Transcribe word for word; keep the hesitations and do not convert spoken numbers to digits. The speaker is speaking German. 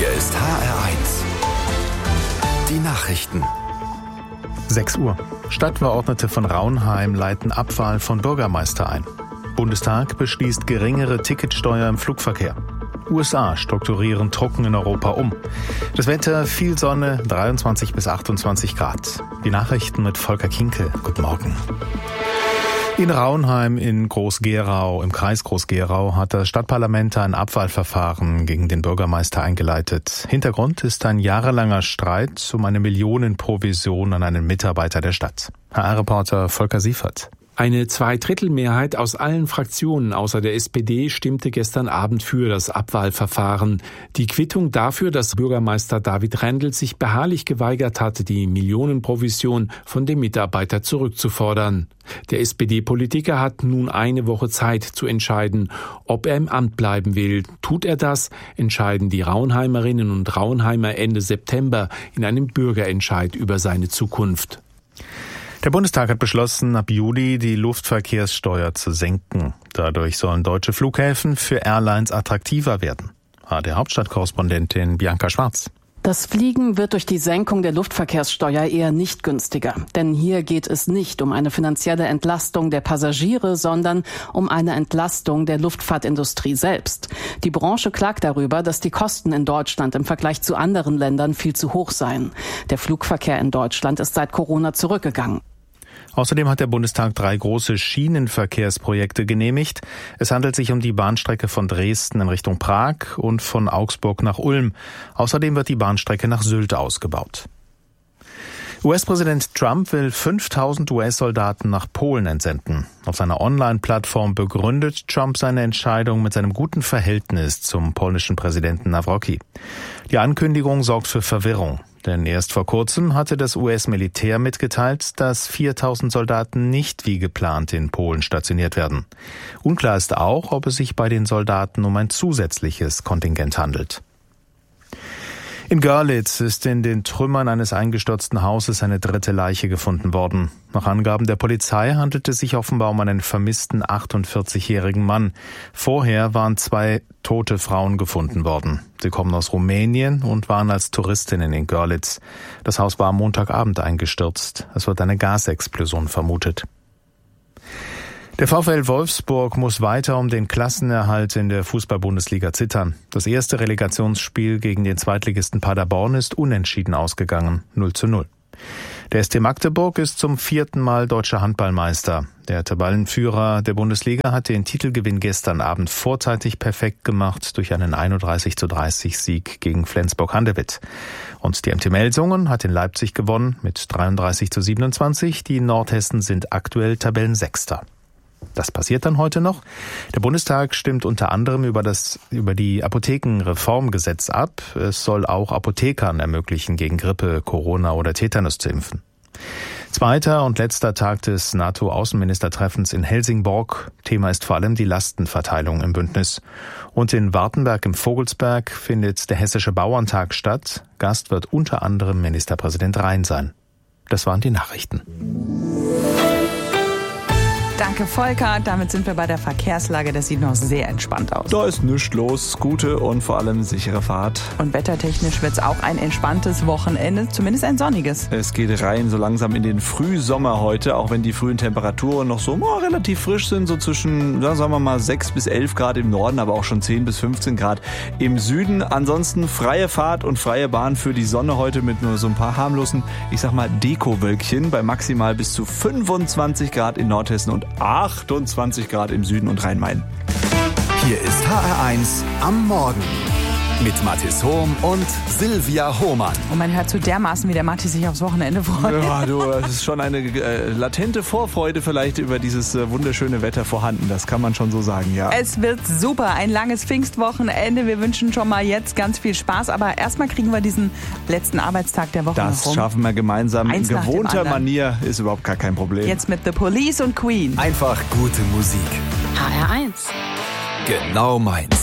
Hier ist H R eins. Die Nachrichten. sechs Uhr. Stadtverordnete von Raunheim leiten Abwahl von Bürgermeister ein. Bundestag beschließt geringere Ticketsteuer im Flugverkehr. U S A strukturieren Trucken in Europa um. Das Wetter, viel Sonne, dreiundzwanzig bis achtundzwanzig Grad. Die Nachrichten mit Volker Kinkel. Guten Morgen. In Raunheim in Groß-Gerau, im Kreis Groß-Gerau, hat das Stadtparlament ein Abwahlverfahren gegen den Bürgermeister eingeleitet. Hintergrund ist ein jahrelanger Streit um eine Millionenprovision an einen Mitarbeiter der Stadt. H R-Reporter Volker Siefert. Eine Zweidrittelmehrheit aus allen Fraktionen außer der S P D stimmte gestern Abend für das Abwahlverfahren. Die Quittung dafür, dass Bürgermeister David Rendel sich beharrlich geweigert hatte, die Millionenprovision von dem Mitarbeiter zurückzufordern. Der S P D-Politiker hat nun eine Woche Zeit zu entscheiden, ob er im Amt bleiben will. Tut er das, entscheiden die Raunheimerinnen und Raunheimer Ende September in einem Bürgerentscheid über seine Zukunft. Der Bundestag hat beschlossen, ab Juli die Luftverkehrssteuer zu senken. Dadurch sollen deutsche Flughäfen für Airlines attraktiver werden. H D Hauptstadtkorrespondentin Bianca Schwarz. Das Fliegen wird durch die Senkung der Luftverkehrssteuer eher nicht günstiger. Denn hier geht es nicht um eine finanzielle Entlastung der Passagiere, sondern um eine Entlastung der Luftfahrtindustrie selbst. Die Branche klagt darüber, dass die Kosten in Deutschland im Vergleich zu anderen Ländern viel zu hoch seien. Der Flugverkehr in Deutschland ist seit Corona zurückgegangen. Außerdem hat der Bundestag drei große Schienenverkehrsprojekte genehmigt. Es handelt sich um die Bahnstrecke von Dresden in Richtung Prag und von Augsburg nach Ulm. Außerdem wird die Bahnstrecke nach Sylt ausgebaut. U S-Präsident Trump will fünftausend U S-Soldaten nach Polen entsenden. Auf seiner Online-Plattform begründet Trump seine Entscheidung mit seinem guten Verhältnis zum polnischen Präsidenten Nawrocki. Die Ankündigung sorgt für Verwirrung. Denn erst vor kurzem hatte das U S-Militär mitgeteilt, dass viertausend Soldaten nicht wie geplant in Polen stationiert werden. Unklar ist auch, ob es sich bei den Soldaten um ein zusätzliches Kontingent handelt. In Görlitz ist in den Trümmern eines eingestürzten Hauses eine dritte Leiche gefunden worden. Nach Angaben der Polizei handelt es sich offenbar um einen vermissten achtundvierzigjährigen Mann. Vorher waren zwei tote Frauen gefunden worden. Sie kommen aus Rumänien und waren als Touristinnen in Görlitz. Das Haus war am Montagabend eingestürzt. Es wird eine Gasexplosion vermutet. Der VfL Wolfsburg muss weiter um den Klassenerhalt in der Fußball-Bundesliga zittern. Das erste Relegationsspiel gegen den Zweitligisten Paderborn ist unentschieden ausgegangen, null zu null. Der S T Magdeburg ist zum vierten Mal deutscher Handballmeister. Der Tabellenführer der Bundesliga hat den Titelgewinn gestern Abend vorzeitig perfekt gemacht durch einen einunddreißig zu dreißig Sieg gegen Flensburg-Handewitt. Und die M T Melsungen hat in Leipzig gewonnen mit dreiunddreißig zu siebenundzwanzig. Die Nordhessen sind aktuell Tabellensechster. Das passiert dann heute noch. Der Bundestag stimmt unter anderem über das, über die Apothekenreformgesetz ab. Es soll auch Apothekern ermöglichen, gegen Grippe, Corona oder Tetanus zu impfen. Zweiter und letzter Tag des NATO-Außenministertreffens in Helsingborg. Thema ist vor allem die Lastenverteilung im Bündnis. Und in Wartenberg im Vogelsberg findet der Hessische Bauerntag statt. Gast wird unter anderem Ministerpräsident Rhein sein. Das waren die Nachrichten. Danke, Volker. Damit sind wir bei der Verkehrslage. Das sieht noch sehr entspannt aus. Da ist nichts los. Gute und vor allem sichere Fahrt. Und wettertechnisch wird es auch ein entspanntes Wochenende, zumindest ein sonniges. Es geht rein so langsam in den Frühsommer heute, auch wenn die frühen Temperaturen noch so oh, relativ frisch sind, so zwischen, ja, sagen wir mal, sechs bis elf Grad im Norden, aber auch schon zehn bis fünfzehn Grad im Süden. Ansonsten freie Fahrt und freie Bahn für die Sonne heute mit nur so ein paar harmlosen, ich sag mal, Dekowölkchen bei maximal bis zu fünfundzwanzig Grad in Nordhessen und achtundzwanzig Grad im Süden und Rhein-Main. Hier ist H R eins am Morgen mit Mathis Hohm und Silvia Hohmann. Und man hört so dermaßen, wie der Matti sich aufs Wochenende freut. Ja, du, es ist schon eine äh, latente Vorfreude vielleicht über dieses äh, wunderschöne Wetter vorhanden. Das kann man schon so sagen, ja. Es wird super, ein langes Pfingstwochenende. Wir wünschen schon mal jetzt ganz viel Spaß. Aber erstmal kriegen wir diesen letzten Arbeitstag der Woche noch rum. Das schaffen wir gemeinsam. Eins in nach dem gewohnter anderen. Manier ist überhaupt gar kein Problem. Jetzt mit The Police und Queen. Einfach gute Musik. H R eins. Genau meins.